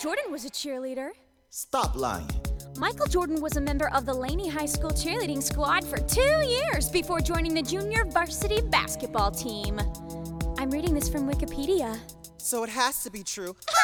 Jordan was a cheerleader. Stop lying. Michael Jordan was a member of the Laney High School cheerleading squad for 2 years before joining the junior varsity basketball team. I'm reading this from Wikipedia. So it has to be true.